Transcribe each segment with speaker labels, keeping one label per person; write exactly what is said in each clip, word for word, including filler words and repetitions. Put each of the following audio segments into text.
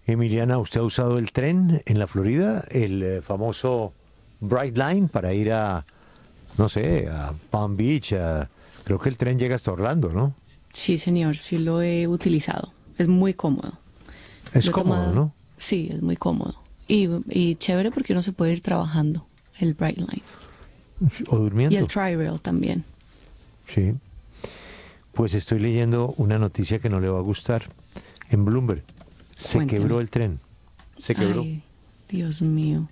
Speaker 1: Emiliana, ¿usted ha usado el tren en la Florida? El eh, famoso Bright Line para ir a, no sé, a Palm Beach. A- creo que el tren llega hasta Orlando, ¿no?
Speaker 2: Sí, señor, sí lo he utilizado. Es muy cómodo.
Speaker 1: Es
Speaker 2: Lo he
Speaker 1: cómodo,
Speaker 2: tomado-
Speaker 1: ¿no?
Speaker 2: Sí, es muy cómodo. Y, y chévere porque uno se puede ir trabajando, el Bright Line.
Speaker 1: O durmiendo.
Speaker 2: Y el Tri-Rail también.
Speaker 1: Sí. Pues estoy leyendo una noticia que no le va a gustar. En Bloomberg se
Speaker 2: Cuénteme.
Speaker 1: quebró el tren. Se quebró.
Speaker 2: Ay, Dios mío.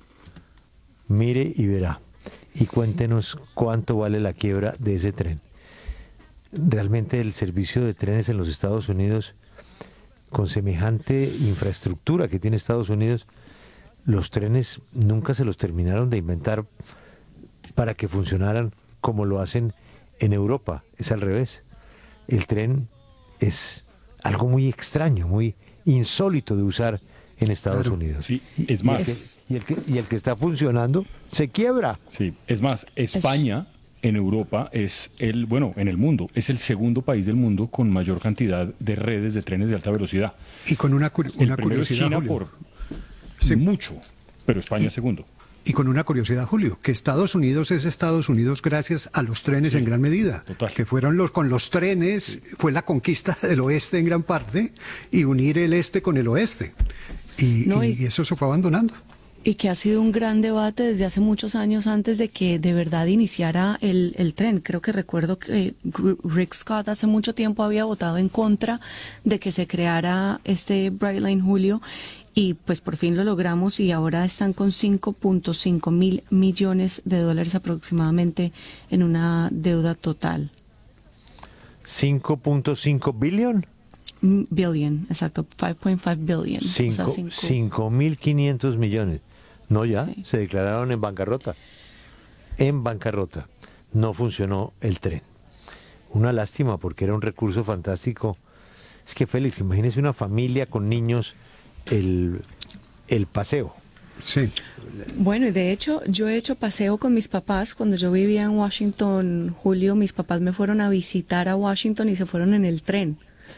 Speaker 1: Mire y verá. Y cuéntenos cuánto vale la quiebra de ese tren. Realmente el servicio de trenes en los Estados Unidos, con semejante infraestructura que tiene Estados Unidos, los trenes nunca se los terminaron de inventar para que funcionaran como lo hacen en Europa. Es al revés. El tren es algo muy extraño, muy insólito de usar en Estados
Speaker 3: Claro.
Speaker 1: Unidos.
Speaker 4: Sí,
Speaker 1: Y-
Speaker 4: es
Speaker 1: y
Speaker 4: más.
Speaker 1: el que- Y el, que, y el que está funcionando se quiebra.
Speaker 4: Sí, es más, España en Europa es el, bueno, en el mundo, es el segundo país del mundo con mayor cantidad de redes de trenes de alta velocidad.
Speaker 3: Y con una, curi-
Speaker 4: El
Speaker 3: una
Speaker 4: primero es
Speaker 3: curiosidad,
Speaker 4: China
Speaker 3: Julio.
Speaker 4: por
Speaker 3: Sí.
Speaker 4: mucho, pero España es segundo.
Speaker 3: Y con una curiosidad, Julio, que Estados Unidos es Estados Unidos gracias a los trenes
Speaker 4: Sí,
Speaker 3: en gran medida.
Speaker 4: total.
Speaker 3: Que fueron los, con los trenes, fue la conquista del oeste en gran parte y unir el este con el oeste. Y,
Speaker 2: No,
Speaker 3: y-
Speaker 2: y-
Speaker 3: y eso se fue abandonando.
Speaker 2: Y que ha sido un gran debate desde hace muchos años antes de que de verdad iniciara el, el tren. Creo que recuerdo que Gr- Rick Scott hace mucho tiempo había votado en contra de que se creara este Bright Line, Julio, y pues por fin lo logramos y ahora están con cinco punto cinco mil millones de dólares aproximadamente en una deuda total.
Speaker 1: cinco punto cinco billón.
Speaker 2: Mm, Billion, exacto, cinco punto cinco billion. O sea, cinco-
Speaker 1: cinco mil quinientos millones. No, ya,
Speaker 2: Sí.
Speaker 1: se declararon en bancarrota. En bancarrota. No funcionó el tren. Una lástima porque era un recurso fantástico. Es que Félix, imagínese una familia con niños, el, el paseo.
Speaker 3: Sí.
Speaker 2: Bueno, y de hecho, yo he hecho paseo con mis papás. Cuando yo vivía en Washington, Julio, mis papás me fueron a visitar a Washington y se fueron en el tren.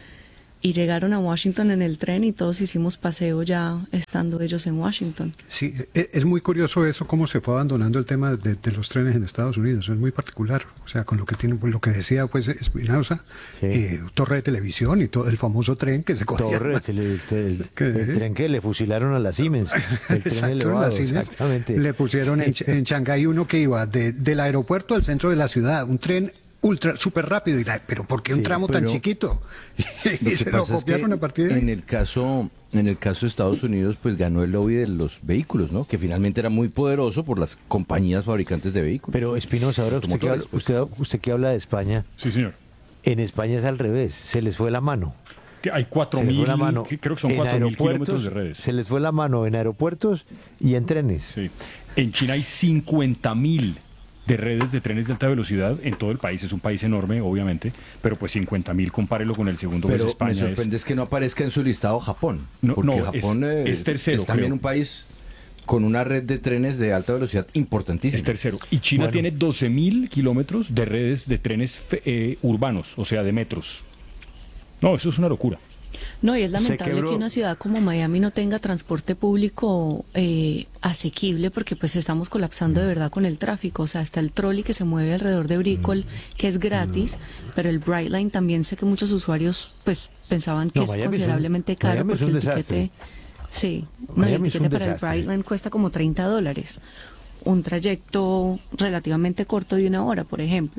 Speaker 2: Y llegaron a Washington en el tren y todos hicimos paseo ya estando ellos en Washington.
Speaker 3: Sí, e- es muy curioso eso, cómo se fue abandonando el tema de, de los trenes en Estados Unidos. Es muy particular. O sea, con lo que tiene, lo que decía pues Espinosa,
Speaker 1: Sí.
Speaker 3: eh, torre de televisión y todo el famoso tren que se cogía.
Speaker 1: Torre, el, el- el-
Speaker 3: ¿Qué?
Speaker 1: el tren que le fusilaron a la Siemens. El tren
Speaker 3: Exacto,
Speaker 1: elevado,
Speaker 3: las Siemens
Speaker 1: exactamente.
Speaker 3: le pusieron en,
Speaker 1: Sí.
Speaker 3: Ch- en Shanghái uno que iba de- del aeropuerto al centro de la ciudad, un tren ultra súper rápido. Y la, pero ¿por qué un
Speaker 1: Sí,
Speaker 3: tramo tan
Speaker 5: pero
Speaker 3: chiquito?
Speaker 5: Lo
Speaker 3: y
Speaker 5: que
Speaker 3: se lo
Speaker 5: pasa es
Speaker 3: copiaron
Speaker 5: que
Speaker 3: a partir de ahí.
Speaker 5: en el caso en el caso de Estados Unidos pues ganó el lobby de los vehículos, ¿no? Que finalmente era muy poderoso por las compañías fabricantes de vehículos.
Speaker 1: Pero Espinosa, ahora usted que, habla,
Speaker 5: Automotores, pues.
Speaker 1: usted, usted que habla de España,
Speaker 4: Sí, señor.
Speaker 1: en España es al revés, se les fue la mano.
Speaker 4: Que hay cuatro
Speaker 1: Se les fue
Speaker 4: mil,
Speaker 1: la mano
Speaker 4: creo que son
Speaker 1: en
Speaker 4: cuatro mil kilómetros
Speaker 1: aeropuertos,
Speaker 4: de redes.
Speaker 1: se les fue la mano en aeropuertos y en trenes.
Speaker 4: Sí. En China hay cincuenta mil de redes de trenes de alta velocidad en todo el país. Es un país enorme, obviamente, pero pues cincuenta mil, compárelo con el segundo,
Speaker 5: Pero
Speaker 4: pues
Speaker 5: me
Speaker 4: España es...
Speaker 5: sorprende es que no aparezca en su listado Japón.
Speaker 4: No,
Speaker 5: porque
Speaker 4: no,
Speaker 5: Japón
Speaker 4: es-
Speaker 5: eh,
Speaker 4: es tercero,
Speaker 5: también
Speaker 4: creo.
Speaker 5: un país con una red de trenes de alta velocidad importantísima.
Speaker 4: Es tercero. Y China
Speaker 1: Bueno.
Speaker 4: tiene doce mil kilómetros de redes de trenes fe- eh, urbanos, o sea, de metros. No, eso es una locura.
Speaker 2: No, y es
Speaker 1: Se
Speaker 2: lamentable
Speaker 1: quebró.
Speaker 2: que una ciudad como Miami no tenga transporte público eh, asequible porque pues estamos colapsando de verdad con el tráfico. O sea, está el trolley que se mueve alrededor de Brickell, que es gratis, pero el Bright Line también sé que muchos usuarios pues pensaban que
Speaker 1: No,
Speaker 2: es
Speaker 1: Miami es un-
Speaker 2: considerablemente caro
Speaker 1: Miami es
Speaker 2: porque
Speaker 1: un
Speaker 2: el tiquete...
Speaker 1: desastre.
Speaker 2: Sí, no, y el
Speaker 1: Miami es un
Speaker 2: tiquete para el
Speaker 1: desastre.
Speaker 2: Bright Line cuesta como treinta dólares. Un trayecto relativamente corto de una hora, por ejemplo.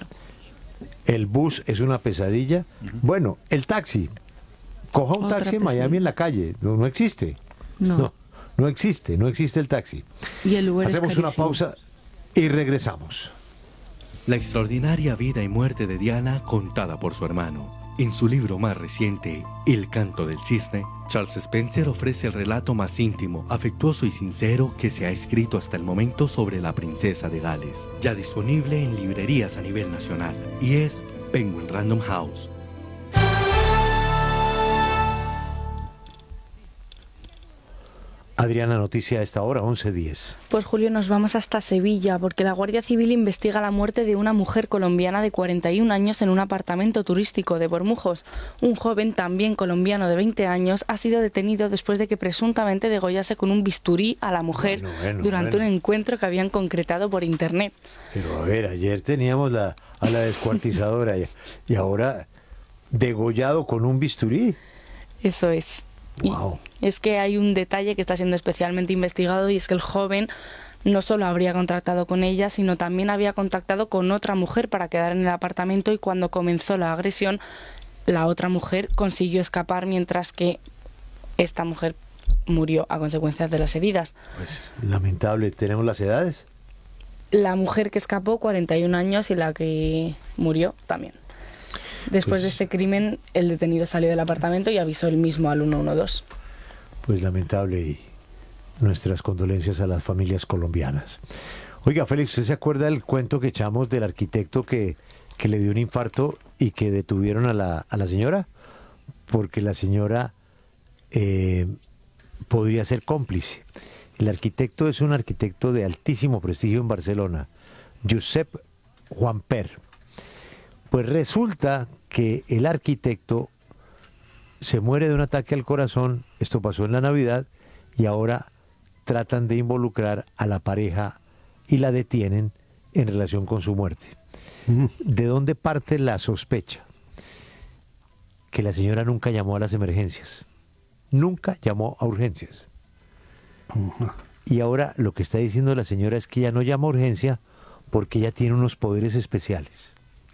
Speaker 1: El bus es una pesadilla. Bueno, el taxi. Coja un
Speaker 2: Otra
Speaker 1: taxi en Miami
Speaker 2: pesadilla.
Speaker 1: en la calle. No, no existe.
Speaker 2: No.
Speaker 1: no, no existe, no existe el taxi.
Speaker 2: Y el Uber
Speaker 1: Hacemos
Speaker 2: es
Speaker 1: una
Speaker 2: carísimo.
Speaker 1: pausa y regresamos.
Speaker 6: La extraordinaria vida y muerte de Diana contada por su hermano. En su libro más reciente, El canto del cisne, Charles Spencer ofrece el relato más íntimo, afectuoso y sincero que se ha escrito hasta el momento sobre la princesa de Gales, ya disponible en librerías a nivel nacional, y es Penguin Random House.
Speaker 1: Adriana, noticia a esta hora, once diez.
Speaker 7: Pues Julio, nos vamos hasta Sevilla porque la Guardia Civil investiga la muerte de una mujer colombiana de cuarenta y un años en un apartamento turístico de Bormujos. Un joven, también colombiano de veinte años, ha sido detenido después de que presuntamente degollase con un bisturí a la mujer
Speaker 1: bueno, bueno,
Speaker 7: durante
Speaker 1: bueno.
Speaker 7: un encuentro que habían concretado por internet.
Speaker 1: Pero a ver, ayer teníamos la, a la descuartizadora y, y ahora degollado con un bisturí.
Speaker 7: Eso es. Y
Speaker 1: Wow.
Speaker 7: es que hay un detalle que está siendo especialmente investigado y es que el joven no solo habría contactado con ella, sino también había contactado con otra mujer para quedar en el apartamento y cuando comenzó la agresión, la otra mujer consiguió escapar mientras que esta mujer murió a consecuencia de las heridas.
Speaker 1: Pues lamentable, ¿tenemos las edades?
Speaker 7: La mujer que escapó, cuarenta y un años, y la que murió también. Después
Speaker 1: Pues-
Speaker 7: de este crimen, el detenido salió del apartamento y avisó él mismo al uno uno dos.
Speaker 1: Pues lamentable y nuestras condolencias a las familias colombianas. Oiga, Félix, ¿usted se acuerda del cuento que echamos del arquitecto que, que le dio un infarto y que detuvieron a la, a la señora? Porque la señora eh, podría ser cómplice. El arquitecto es un arquitecto de altísimo prestigio en Barcelona, Josep Juanper. Pues resulta que el arquitecto se muere de un ataque al corazón, esto pasó en la Navidad, y ahora tratan de involucrar a la pareja y la detienen en relación con su muerte. ¿De dónde parte la sospecha? Que la señora nunca llamó a las emergencias, nunca llamó a urgencias. Y ahora lo que está diciendo la señora es que ella no llama a urgencia porque ella tiene unos poderes especiales.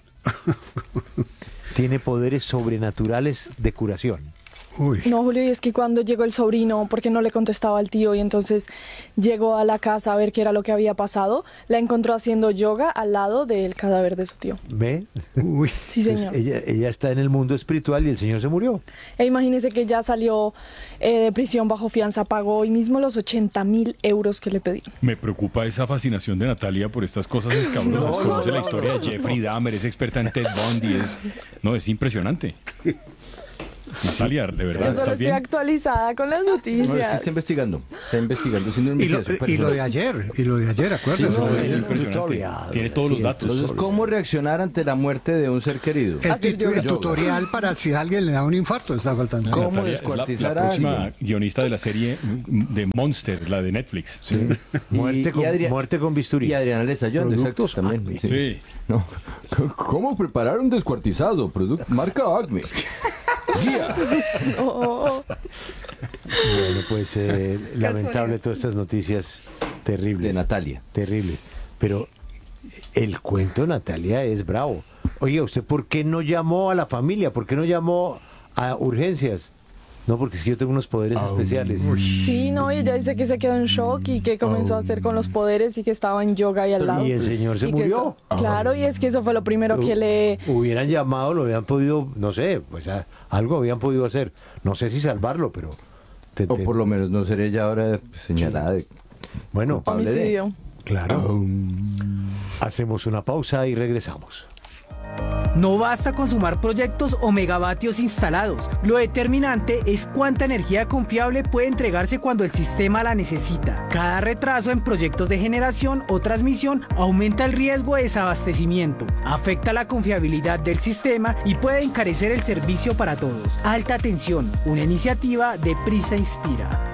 Speaker 1: Tiene poderes sobrenaturales de curación.
Speaker 3: Uy.
Speaker 8: No, Julio, y es que cuando llegó el sobrino, porque no le contestaba al tío, y entonces llegó a la casa a ver qué era lo que había pasado, la encontró haciendo yoga al lado del cadáver de su tío.
Speaker 1: ¿Ve?
Speaker 3: Uy.
Speaker 8: Sí,
Speaker 1: Entonces,
Speaker 8: señor.
Speaker 1: ella, ella está en el mundo espiritual y el señor se murió.
Speaker 8: E imagínese que ya salió eh, de prisión bajo fianza, pagó hoy mismo los ochenta mil euros que le pedí.
Speaker 4: Me preocupa esa fascinación de Natalia por estas cosas escabrosas. Conoce la historia de Jeffrey Dahmer, es experta en Ted Bundy. Es, no, es impresionante. Natalia, de
Speaker 8: Yo
Speaker 4: verdad,
Speaker 8: solo
Speaker 4: ¿estás
Speaker 8: estoy
Speaker 4: bien?
Speaker 8: actualizada con las
Speaker 5: No, es que
Speaker 8: noticias.
Speaker 5: está investigando. Está investigando, haciendo una
Speaker 3: Y lo,
Speaker 5: investigación
Speaker 3: y lo de
Speaker 5: personal.
Speaker 3: ayer, y lo de ayer, acuérdate.
Speaker 4: Sí, no,
Speaker 3: Lo de
Speaker 4: es
Speaker 3: ayer.
Speaker 4: impresionante.
Speaker 1: tutorial.
Speaker 4: Tiene todos los
Speaker 1: Sí,
Speaker 4: datos.
Speaker 5: Entonces, ¿cómo reaccionar ante la muerte de un ser querido?
Speaker 3: El,
Speaker 8: Hacer
Speaker 3: tit- el
Speaker 5: yoga.
Speaker 3: tutorial para si a alguien le da un infarto está faltando.
Speaker 5: ¿Cómo
Speaker 4: Natalia es la-
Speaker 5: descuartizar
Speaker 4: la,
Speaker 5: a
Speaker 4: próxima
Speaker 5: alguien?
Speaker 4: guionista de la serie de Monster, la de Netflix.
Speaker 1: Sí. Muerte, con,
Speaker 5: Adria-
Speaker 1: muerte con bisturí.
Speaker 5: Y Adriana le está ayudando, exacto,
Speaker 1: Productos
Speaker 5: también.
Speaker 1: Acme.
Speaker 4: Sí.
Speaker 5: No. C- ¿Cómo preparar un descuartizado? Product marca Acme. Guía.
Speaker 8: Oh,
Speaker 1: Bueno, pues eh, lamentable todas estas noticias terribles.
Speaker 5: De Natalia.
Speaker 1: Terrible. Pero el cuento, Natalia, es bravo. Oiga, ¿usted por qué no llamó a la familia? ¿Por qué no llamó a urgencias? No, porque es que yo tengo unos poderes especiales.
Speaker 8: sí, no, y ella dice que se quedó en shock y que comenzó a hacer con los poderes y que estaba en yoga ahí al lado.
Speaker 1: Y el señor se
Speaker 8: Y que
Speaker 1: murió.
Speaker 8: eso- claro, y es que eso fue lo primero que le...
Speaker 1: Hubieran llamado, lo habían podido, no sé, pues a- algo habían podido hacer. No sé si salvarlo, pero... te-
Speaker 5: O
Speaker 1: te-
Speaker 5: por lo menos no sería ya ahora señalada de...
Speaker 1: bueno,
Speaker 5: culpable de-
Speaker 8: Homicidio.
Speaker 1: claro. Hacemos una pausa y regresamos.
Speaker 9: No basta con sumar proyectos o megavatios instalados. Lo determinante es cuánta energía confiable puede entregarse cuando el sistema la necesita. Cada retraso en proyectos de generación o transmisión aumenta el riesgo de desabastecimiento, afecta la confiabilidad del sistema y puede encarecer el servicio para todos. Alta tensión, una iniciativa de Prisa Inspira.